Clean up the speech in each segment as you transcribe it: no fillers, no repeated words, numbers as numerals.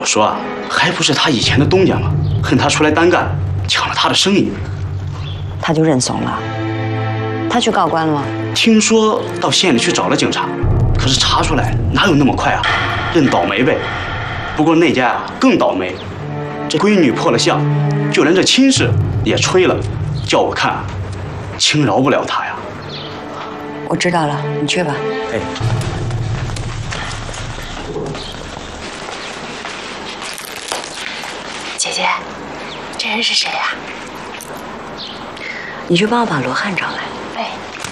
我说啊，还不是他以前的东家吗？恨他出来单干，抢了他的生意， 他就认怂了。他去告官了吗？ 听说到县里去找了警察，可是查出来哪有那么快啊？认倒霉呗。不过那家啊更倒霉，这闺女破了相，就连这亲事也吹了，叫我看啊，轻饶不了他呀。 我知道了，你去吧。 哎。 姐姐，这人是谁呀？ 你去帮我把罗汉找来。 哎。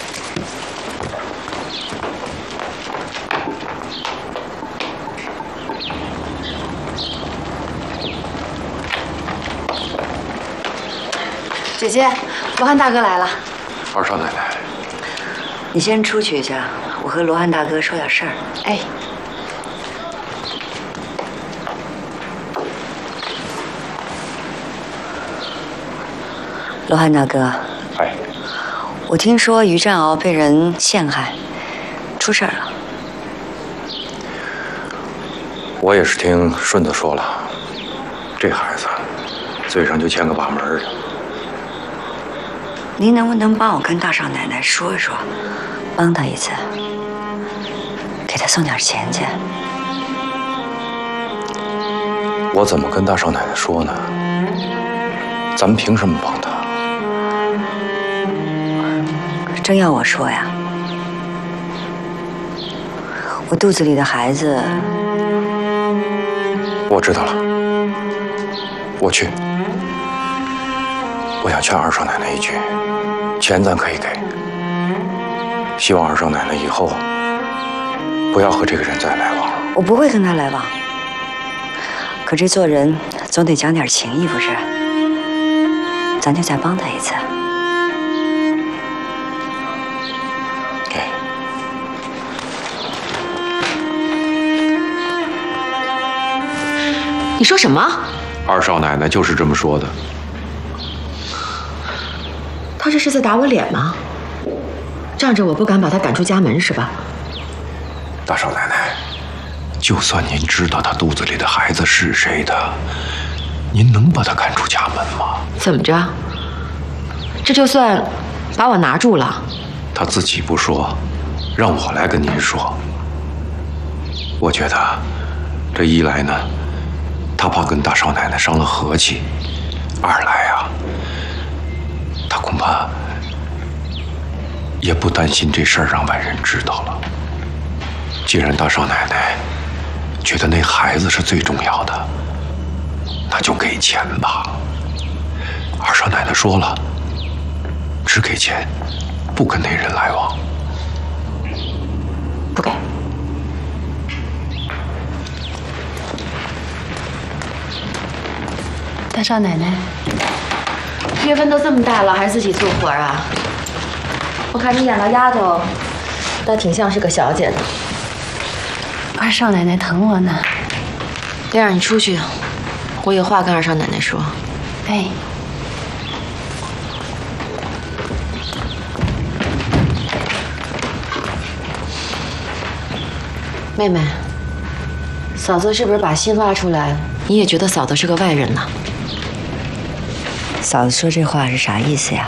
姐姐，罗汉大哥来了。 二少奶奶， 你先出去一下，我和罗汉大哥说点事儿。 哎。 罗汉大哥， 哎， 我听说于占鳌被人陷害，出事儿了。 我也是听顺子说了，这孩子嘴上就欠个把门的。 您能不能帮我跟大少奶奶说一说，帮她一次，给她送点钱去？ 我怎么跟大少奶奶说呢？咱们凭什么帮她？ 真要我说呀，我肚子里的孩子， 我知道了，我去。我想劝二少奶奶一句，钱咱可以给，希望二少奶奶以后不要和这个人再来往了。 我不会跟他来往，可这做人总得讲点情义，不是？咱就再帮他一次。 你说什么？ 二少奶奶就是这么说的。 他这是在打我脸吗？仗着我不敢把他赶出家门是吧？ 大少奶奶，就算您知道他肚子里的孩子是谁的，您能把他赶出家门吗？ 怎么着？这就算把我拿住了？ 他自己不说，让我来跟您说。我觉得，这一来呢。 他怕跟大少奶奶伤了和气，二来啊，他恐怕也不担心这事儿让外人知道了。既然大少奶奶觉得那孩子是最重要的，那就给钱吧。二少奶奶说了，只给钱，不跟那人来往。 不给。 大少奶奶，月份都这么大了，还自己做活啊？我看你养的丫头，倒挺像是个小姐的。二少奶奶疼我呢。亮儿，你出去，我有话跟二少奶奶说。哎。妹妹，嫂子是不是把心挖出来？你也觉得嫂子是个外人呢？ 嫂子说这话是啥意思呀？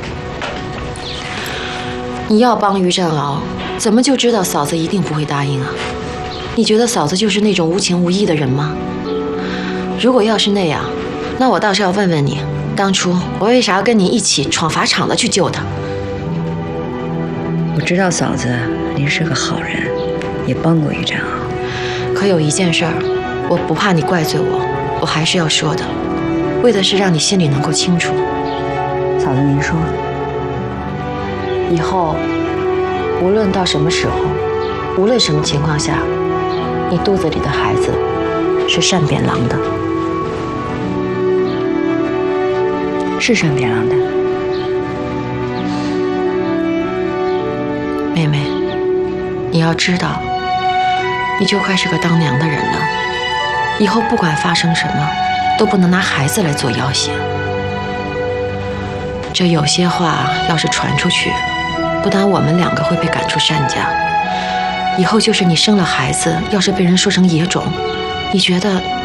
你要帮于占鳌，怎么就知道嫂子一定不会答应啊？你觉得嫂子就是那种无情无义的人吗？如果要是那样，那我倒是要问问你，当初我为啥要跟你一起闯法场的去救她？ 我知道嫂子您是个好人，也帮过于占鳌。 可有一件事儿，我不怕你怪罪我，我还是要说的。 为的是让你心里能够清楚， 嫂子您说， 以后无论到什么时候，无论什么情况下，你肚子里的孩子是单扁郎的， 是单扁郎的。 妹妹，你要知道，你就快是个当娘的人了，以后不管发生什么。 都不能拿孩子来做要挟。这有些话要是传出去，不但我们两个会被赶出单家，以后就是你生了孩子，要是被人说成野种，你觉得